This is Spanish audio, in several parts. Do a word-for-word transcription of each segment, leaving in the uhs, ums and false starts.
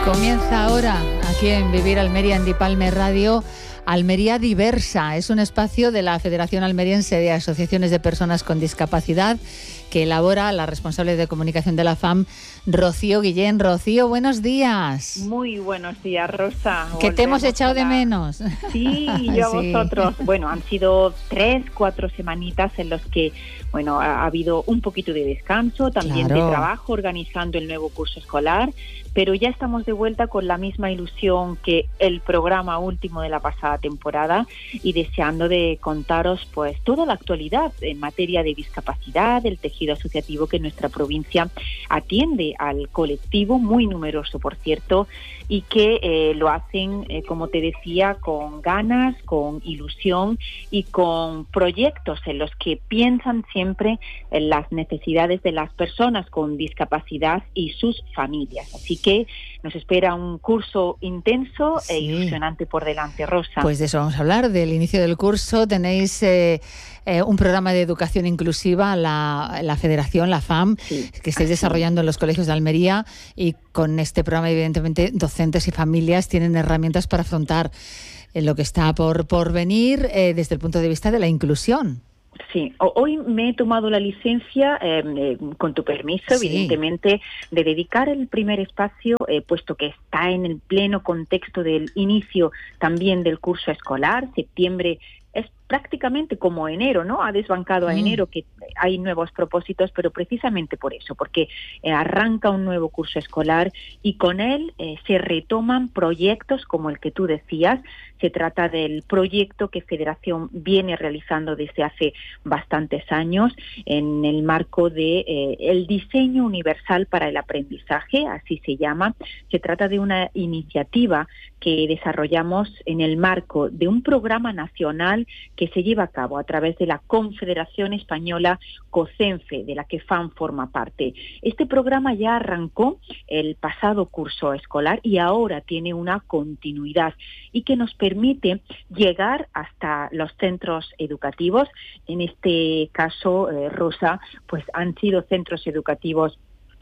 Comienza ahora, aquí en Vivir Almería, en Dipalme Radio, Almería Diversa. Es un espacio de la Federación Almeriense de Asociaciones de Personas con Discapacidad que elabora la responsable de comunicación de la F A M, Rocío Guillén. Rocío, buenos días. Muy buenos días, Rosa. Que te hemos echado de menos. Sí, y yo a Sí. vosotros. Bueno, han sido tres, cuatro semanitas en los que, bueno, ha, ha habido un poquito de descanso, también Claro. de trabajo, organizando el nuevo curso escolar, pero ya estamos de vuelta con la misma ilusión que el programa último de la pasada temporada y deseando de contaros pues toda la actualidad en materia de discapacidad, del tejido asociativo que nuestra provincia atiende al colectivo, muy numeroso por cierto, y que eh, lo hacen, eh, como te decía, con ganas, con ilusión y con proyectos en los que piensan siempre en las necesidades de las personas con discapacidad y sus familias. Así que nos espera un curso intenso Sí. e ilusionante por delante, Rosa. Pues de eso vamos a hablar, del inicio del curso. Tenéis eh, eh, un programa de educación inclusiva, la, la Federación, la F A M, Sí, que estáis así. desarrollando en los colegios de Almería, y con este programa, evidentemente, docentes y familias tienen herramientas para afrontar eh, lo que está por, por venir eh, desde el punto de vista de la inclusión. Sí, hoy me he tomado la licencia, eh, eh, con tu permiso, Sí. evidentemente, de dedicar el primer espacio, eh, puesto que está en el pleno contexto del inicio también del curso escolar. Septiembre es prácticamente como enero, ¿no? Ha desbancado a Mm. enero, que hay nuevos propósitos, pero precisamente por eso, porque eh, arranca un nuevo curso escolar y con él eh, se retoman proyectos como el que tú decías. Se trata del proyecto que Federación viene realizando desde hace bastantes años en el marco de eh, el diseño universal para el aprendizaje, así se llama. Se trata de una iniciativa que desarrollamos en el marco de un programa nacional que se lleva a cabo a través de la Confederación Española COCENFE, de la que F A M forma parte. Este programa ya arrancó el pasado curso escolar y ahora tiene una continuidad y que nos permite llegar hasta los centros educativos. En este caso, eh, Rosa, pues han sido centros educativos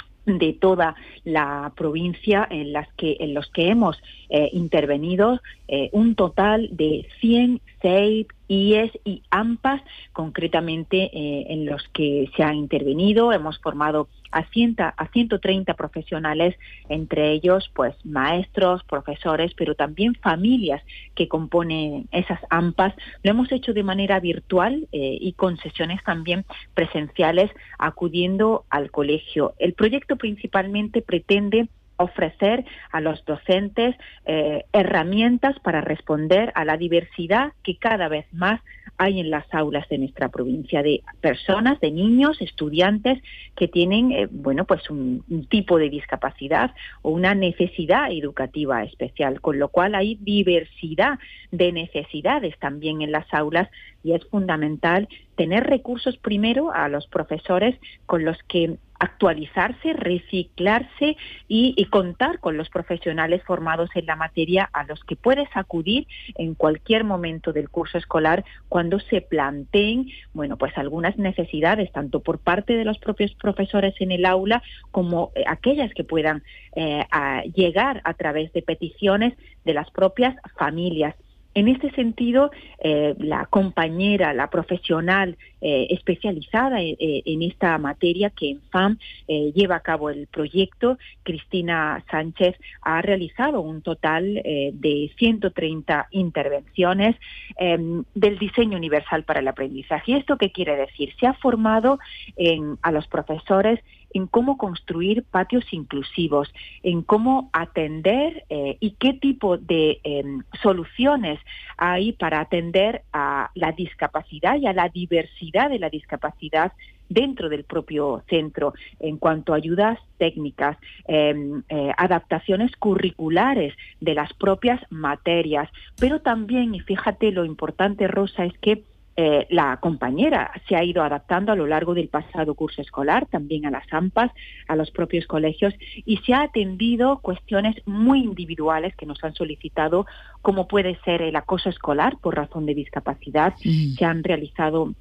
de toda la provincia en las que en los que hemos eh, intervenido, eh, un total de ciento seis I E S y A M P A S, concretamente eh, en los que se ha intervenido. Hemos formado a, cien, a ciento treinta profesionales, entre ellos pues maestros, profesores, pero también familias que componen esas A M P A S. Lo hemos hecho de manera virtual eh, y con sesiones también presenciales, acudiendo al colegio. El proyecto principalmente pretende ofrecer a los docentes eh, herramientas para responder a la diversidad que cada vez más hay en las aulas de nuestra provincia, de personas, de niños, estudiantes que tienen, eh, bueno, pues un, un tipo de discapacidad o una necesidad educativa especial, con lo cual hay diversidad de necesidades también en las aulas y es fundamental tener recursos primero a los profesores con los que actualizarse, reciclarse y, y contar con los profesionales formados en la materia a los que puedes acudir en cualquier momento del curso escolar cuando se planteen, bueno, pues algunas necesidades, tanto por parte de los propios profesores en el aula como eh, aquellas que puedan eh, a llegar a través de peticiones de las propias familias. En este sentido, eh, la compañera, la profesional eh, especializada eh, en esta materia que en F A M eh, lleva a cabo el proyecto, Cristina Sánchez, ha realizado un total eh, de ciento treinta intervenciones eh, del diseño universal para el aprendizaje. ¿Y esto qué quiere decir? Se ha formado en, a los profesores en cómo construir patios inclusivos, en cómo atender eh, y qué tipo de eh, soluciones hay para atender a la discapacidad y a la diversidad de la discapacidad dentro del propio centro, en cuanto a ayudas técnicas, eh, eh, adaptaciones curriculares de las propias materias, pero también, y fíjate lo importante, Rosa, es que Eh, la compañera se ha ido adaptando a lo largo del pasado curso escolar, también a las A M P A S, a los propios colegios, y se ha atendido cuestiones muy individuales que nos han solicitado, como puede ser el acoso escolar por razón de discapacidad. Mm. Se han realizado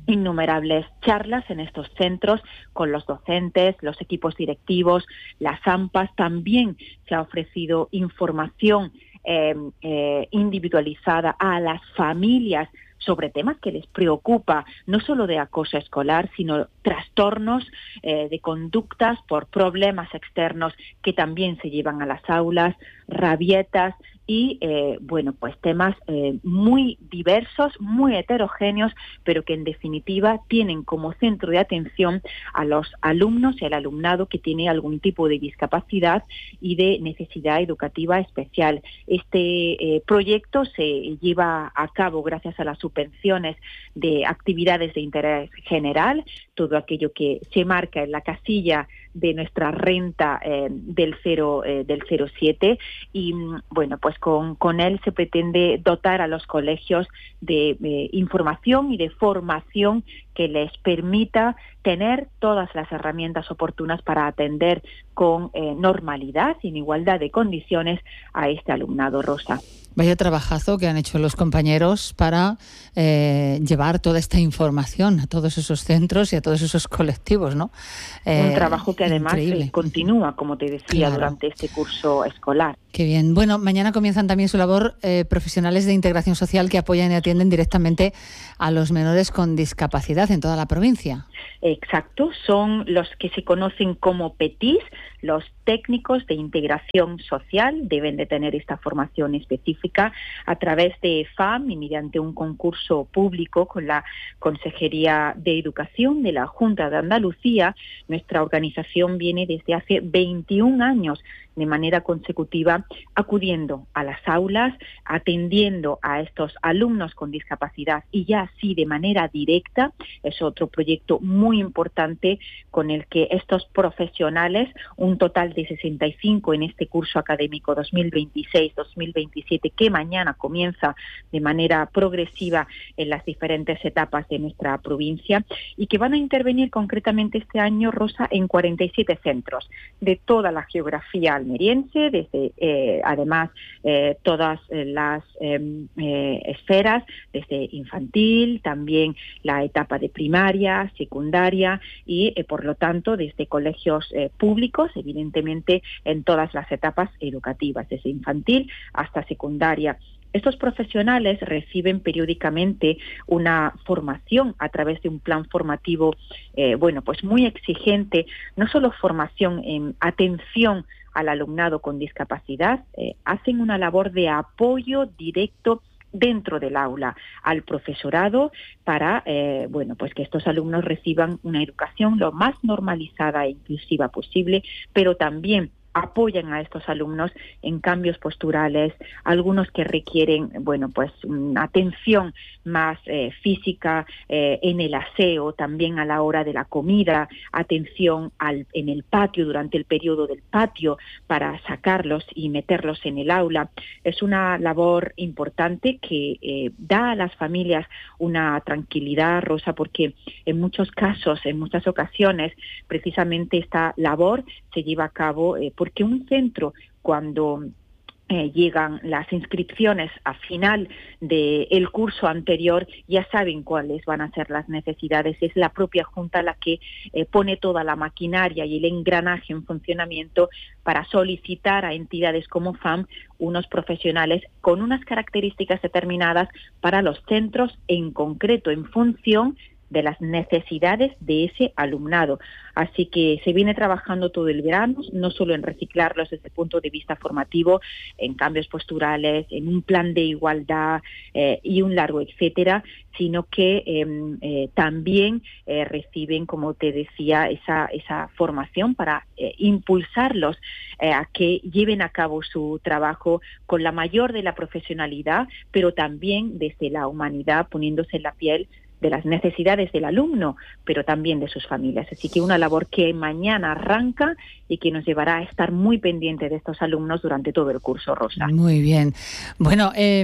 innumerables charlas en estos centros con los docentes, los equipos directivos, las A M P As. También se ha ofrecido información eh, eh, individualizada a las familias sobre temas que les preocupa, no solo de acoso escolar, sino trastornos eh, de conductas por problemas externos que también se llevan a las aulas, rabietas y, eh, bueno, pues temas eh, muy diversos, muy heterogéneos, pero que en definitiva tienen como centro de atención a los alumnos y al alumnado que tiene algún tipo de discapacidad y de necesidad educativa especial. Este eh, proyecto se lleva a cabo gracias a las subvenciones de actividades de interés general, todo aquello que se marca en la casilla de nuestra renta eh, del cero eh, del cero siete y bueno, pues con, con él se pretende dotar a los colegios de eh, información y de formación que les permita tener todas las herramientas oportunas para atender con eh, normalidad y en igualdad de condiciones a este alumnado, Rosa. Vaya trabajazo que han hecho los compañeros para eh, llevar toda esta información a todos esos centros y a todos esos colectivos, ¿no? Eh, Un trabajo que además eh, continúa, como te decía, claro, durante este curso escolar. Qué bien. Bueno, mañana comienzan también su labor eh, profesionales de integración social que apoyan y atienden directamente a los menores con discapacidad en toda la provincia. Exacto, son los que se conocen como P E T I S, los técnicos de integración social. Deben de tener esta formación específica a través de F A M y mediante un concurso público con la Consejería de Educación de la Junta de Andalucía. Nuestra organización viene desde hace veintiún años de manera consecutiva acudiendo a las aulas, atendiendo a estos alumnos con discapacidad y ya así de manera directa. Es otro proyecto muy importante con el que estos profesionales, un total de sesenta y cinco en este curso académico dos mil veintiséis dos mil veintisiete, que mañana comienza de manera progresiva en las diferentes etapas de nuestra provincia y que van a intervenir concretamente este año, Rosa, en cuarenta y siete centros de toda la geografía almeriense, desde eh, además eh, todas eh, las eh, eh, esferas, desde infantil, también la etapa de primaria, secundaria y eh, por lo tanto desde colegios eh, públicos, evidentemente en todas las etapas educativas, desde infantil hasta secundaria. Estos profesionales reciben periódicamente una formación a través de un plan formativo, eh, bueno, pues muy exigente, no solo formación en atención al alumnado con discapacidad, eh, hacen una labor de apoyo directo dentro del aula al profesorado para, eh, bueno, pues que estos alumnos reciban una educación lo más normalizada e inclusiva posible, pero también apoyan a estos alumnos en cambios posturales, algunos que requieren, bueno, pues una atención más eh, física eh, en el aseo, también a la hora de la comida, atención al, en el patio, durante el periodo del patio, para sacarlos y meterlos en el aula. Es una labor importante que eh, da a las familias una tranquilidad, Rosa, porque en muchos casos, en muchas ocasiones, precisamente esta labor se lleva a cabo eh, porque un centro, cuando eh, llegan las inscripciones a final del curso anterior, ya saben cuáles van a ser las necesidades. Es la propia Junta la que eh, pone toda la maquinaria y el engranaje en funcionamiento para solicitar a entidades como F A M unos profesionales con unas características determinadas para los centros en concreto, en función de las necesidades de ese alumnado. Así que se viene trabajando todo el verano, no solo en reciclarlos desde el punto de vista formativo, en cambios posturales, en un plan de igualdad eh, y un largo etcétera, sino que eh, eh, también eh, reciben, como te decía, esa, esa formación para eh, impulsarlos eh, a que lleven a cabo su trabajo con la mayor de la profesionalidad, pero también desde la humanidad, poniéndose en la piel de las necesidades del alumno, pero también de sus familias. Así que una labor que mañana arranca y que nos llevará a estar muy pendiente de estos alumnos durante todo el curso, Rosa. Muy bien. Bueno, eh,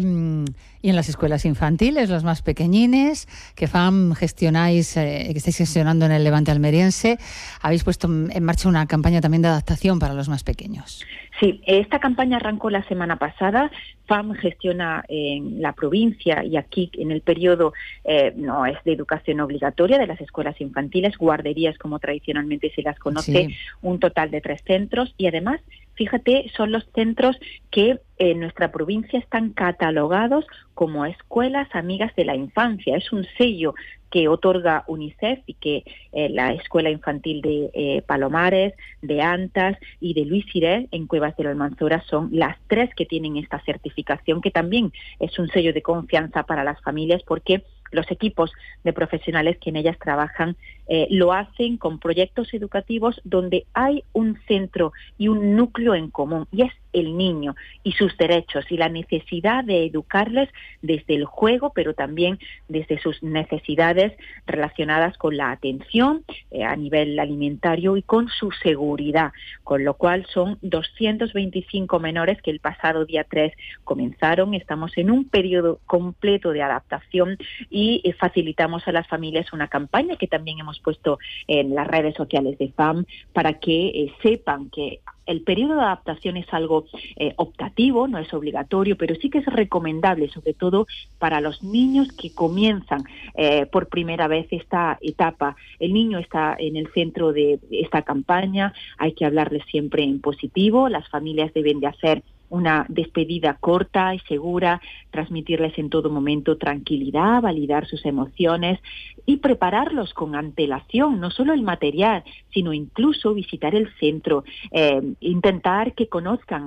y en las escuelas infantiles, los más pequeñines, que F A M gestionáis, eh, que estáis gestionando en el Levante almeriense, habéis puesto en marcha una campaña también de adaptación para los más pequeños. Sí, esta campaña arrancó la semana pasada. F A M gestiona en la provincia y aquí en el periodo, eh, no, no es de educación obligatoria, de las escuelas infantiles, guarderías como tradicionalmente se las conoce, sí. Un total de tres centros y además, fíjate, son los centros que en nuestra provincia están catalogados como escuelas amigas de la infancia. Es un sello que otorga UNICEF y que eh, la Escuela Infantil de eh, Palomares, de Antas y de Luis Siré en Cuevas del Almanzora son las tres que tienen esta certificación, que también es un sello de confianza para las familias porque los equipos de profesionales que en ellas trabajan eh, lo hacen con proyectos educativos donde hay un centro y un núcleo en común, y es el niño y sus derechos y la necesidad de educarles desde el juego, pero también desde sus necesidades relacionadas con la atención eh, a nivel alimentario y con su seguridad, con lo cual son doscientos veinticinco menores que el pasado día tres comenzaron. Estamos en un periodo completo de adaptación y eh, facilitamos a las familias una campaña que también hemos puesto en las redes sociales de F A M para que eh, sepan que el periodo de adaptación es algo eh, optativo, no es obligatorio, pero sí que es recomendable, sobre todo para los niños que comienzan eh, por primera vez esta etapa. El niño está en el centro de esta campaña, hay que hablarles siempre en positivo, las familias deben de hacer una despedida corta y segura, transmitirles en todo momento tranquilidad, validar sus emociones y prepararlos con antelación, no solo el material, sino incluso visitar el centro, eh, intentar que conozcan